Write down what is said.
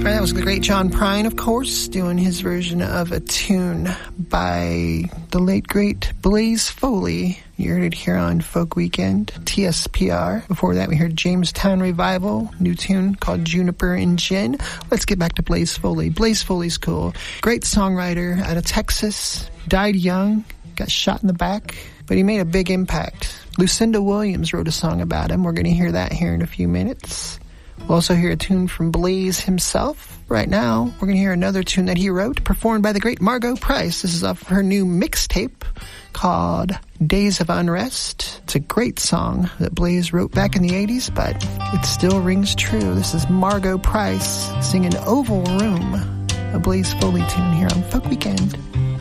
That was the great John Prine, of course, doing his version of a tune by the late, great Blaze Foley. You heard it here on Folk Weekend, TSPR. Before that, we heard Jamestown Revival, new tune called Juniper and Gin. Let's get back to Blaze Foley. Blaze Foley's cool. Great songwriter out of Texas. Died young, got shot in the back, but he made a big impact. Lucinda Williams wrote a song about him. We're going to hear that here in a few minutes. We'll also hear a tune from Blaze himself. Right now, we're going to hear another tune that he wrote, performed by the great Margo Price. This is off her new mixtape called Days of Unrest. It's a great song that Blaze wrote back in the 80s, but it still rings true. This is Margo Price singing Oval Room, a Blaze Foley tune here on Folk Weekend.